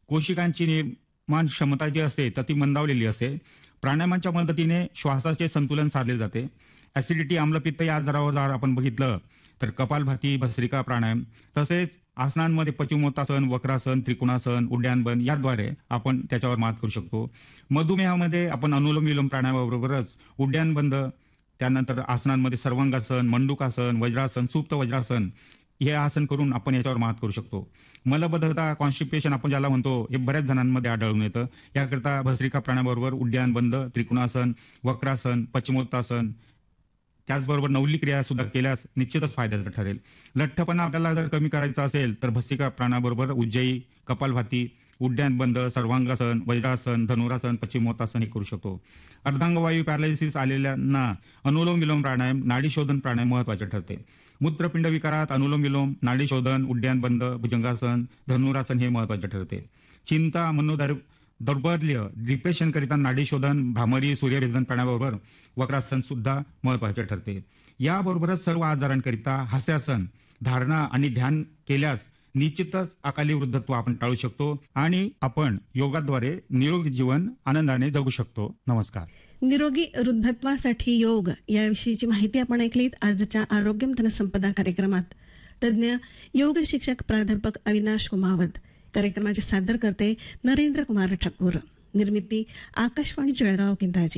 कोशिकांची निर्माण क्षमता जी असते तर ती मंदावलेली असते. प्राणायामाच्या मदतीने श्वासाचे संतुलन साधले जाते. ऍसिडिटी, आम्लपित्त या आजारावर जर आपण बघितलं तर कपालभाती, भस्त्रिका प्राणायाम, तसेच आसनांमध्ये पश्चिमोत्तासन, वक्रासन, त्रिकोणासन, उड्डाणबंद याद्वारे आपण त्याच्यावर मात करू शकतो. मधुमेहामध्ये आपण अनुलोम विलोम प्राणायामाबरोबरच उड्डाणबंद, त्यानंतर आसनांमध्ये सर्वांगासन, मंडूकासन, वज्रासन, सुप्त वज्रासन हे आसन करून आपण याच्यावर मात करू शकतो. मलबद्धता, कॉन्स्टिपेशन आपण ज्याला म्हणतो, हे बऱ्याच जणांमध्ये आढळून येतं. याकरता भस्त्रिका प्राणायामाबरोबर उड्डाणबंद, त्रिकोणासन, वक्रासन, पश्चिमोत्तासन, त्याचबरोबर नवली क्रिया सुद्धा केल्यास निश्चितच फायद्याचं ठरेल. लठ्ठपणा आपल्याला जर कमी करायचा असेल तर भस्त्रिका प्राणायामाबरोबर उज्जयी, कपालभाती, उड्डाणबंद, सर्वांगासन, वज्रासन, धनुरासन, पश्चिमोत्तासन हे करू शकतो. अर्धांगवायू पॅरालिसिस आलेल्यांना अनुलोम विलोम प्राणायाम, नाडी शोधन प्राणायाम महत्वाचे ठरते. मूत्रपिंड विकारात अनुलोम विलोम, नाडी शोधन, उड्डाणबंद, भुजंगासन, धनुरासन हे महत्वाचे ठरते. चिंता, दौर्बल्य, डिप्रेशन करिता नाडी शोधन, भ्रामरी, सूर्यभेदन प्राणायामाबरोबर वक्रासन सुद्धा महत्वाचे ठरते. याबरोबरच सर्व आजारांकरिता हास्यासन, धारणा आणि ध्यान केल्यास निश्चितच अकाली वृद्धत्व आपण टाळू शकतो आणि आपण योगाद्वारे निरोगी जीवन आनंदाने जगू शकतो. नमस्कार. निरोगी वृद्धत्वासाठी योग याविषयीची माहिती आपण ऐकलीत आजच्या आरोग्यम धनसंपदा कार्यक्रमात. तज्ज्ञ योग शिक्षक प्राध्यापक अविनाश कुमावत. कार्यक्रमाचे सादर करते नरेंद्र कुमार ठाकूर. निर्मिती आकाशवाणी जळगाव केंद्राची.